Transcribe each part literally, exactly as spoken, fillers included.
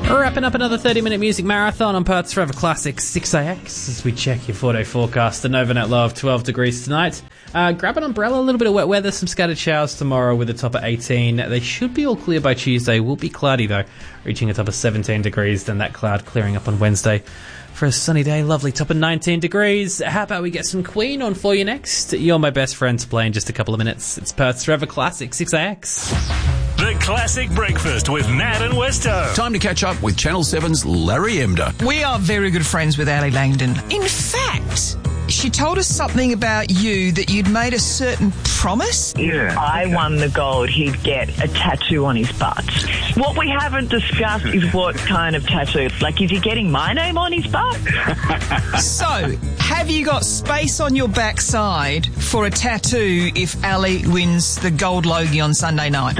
Wrapping up another thirty-minute music marathon on Perth's Forever Classic six A X as we check your four-day forecast. An overnight low of twelve degrees tonight. Uh, grab an umbrella, a little bit of wet weather, some scattered showers tomorrow with a top of eighteen. They should be all clear by Tuesday. Will be cloudy though, reaching a top of seventeen degrees. Then that cloud clearing up on Wednesday for a sunny day. Lovely top of nineteen degrees. How about we get some Queen on for you next? You're My Best Friend to play in just a couple of minutes. It's Perth's Forever Classic six A X. The Classic Breakfast with Matt and Westo. Time to catch up with Channel seven's Larry Emder. We are very good friends with Ali Langdon. In fact, she told us something about you, that you'd made a certain promise. Yeah. I won the gold. He'd get a tattoo on his butt. What we haven't discussed is what kind of tattoo. Like, is he getting my name on his butt? So, have you got space on your backside for a tattoo if Ali wins the gold Logie on Sunday night?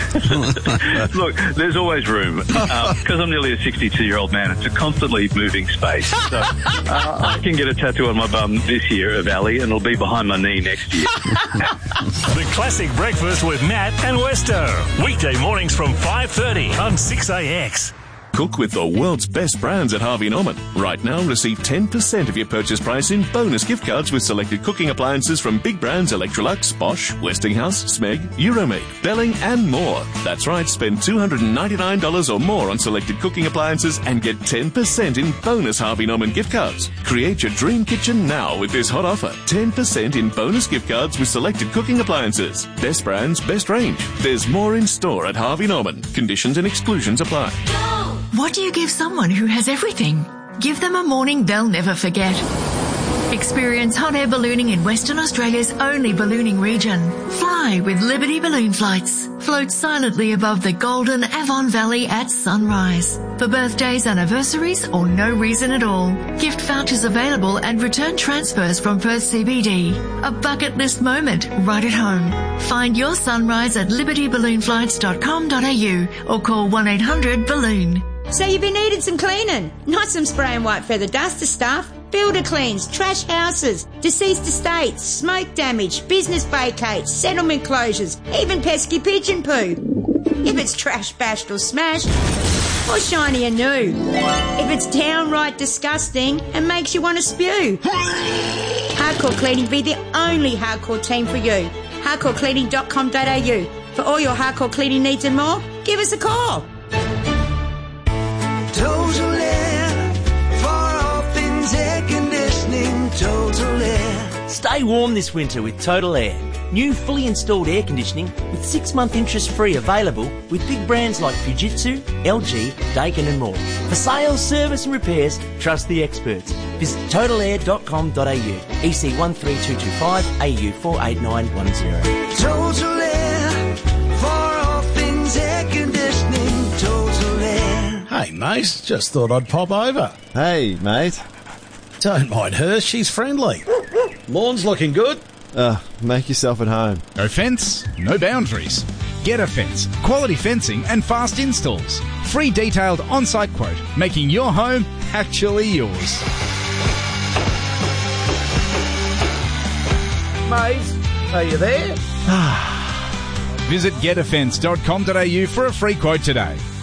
Look, there's always room. Because uh, I'm nearly a sixty-two-year-old man, it's a constantly moving space. So uh, I can get a tattoo on my bum this year of Ali, and it'll be behind my knee next year. The Classic Breakfast with Matt and Westo. Weekday mornings from five thirty on six A X. Cook with the world's best brands at Harvey Norman. Right now, receive ten percent of your purchase price in bonus gift cards with selected cooking appliances from big brands Electrolux, Bosch, Westinghouse, Smeg, Euromade, Belling and more. That's right, spend two hundred ninety-nine dollars or more on selected cooking appliances and get ten percent in bonus Harvey Norman gift cards. Create your dream kitchen now with this hot offer. ten percent in bonus gift cards with selected cooking appliances. Best brands, best range. There's more in store at Harvey Norman. Conditions and exclusions apply. What do you give someone who has everything? Give them a morning they'll never forget. Experience hot air ballooning in Western Australia's only ballooning region. Fly with Liberty Balloon Flights. Float silently above the golden Avon Valley at sunrise. For birthdays, anniversaries, or no reason at all. Gift vouchers available and return transfers from Perth C B D. A bucket list moment right at home. Find your sunrise at liberty balloon flights dot com dot a u or call one eight hundred balloon. So you've been needing some cleaning, not some spray and white feather duster stuff. Builder cleans, trash houses, deceased estates, smoke damage, business vacates, settlement closures, even pesky pigeon poo. If it's trash bashed or smashed, or shiny and new. If it's downright disgusting and makes you want to spew. Hardcore Cleaning be the only hardcore team for you. hardcore cleaning dot com dot a u. For all your hardcore cleaning needs and more, give us a call. Total Air, for all things air conditioning, Total Air. Stay warm this winter with Total Air. New fully installed air conditioning with six-month interest-free available with big brands like Fujitsu, L G, Daikin and more. For sales, service and repairs, trust the experts. Visit total air dot com dot a u. E C one three two two five, A U four eight nine one zero. Total Air, for all things air conditioning, Total Air. Hey, mate, just thought I'd pop over. Hey, mate. Don't mind her, she's friendly. Lawn's looking good. Uh, make yourself at home. No fence, no boundaries. Get a Fence. Quality fencing and fast installs. Free detailed on-site quote, making your home actually yours. Mate, are you there? Visit get a fence dot com dot a u for a free quote today.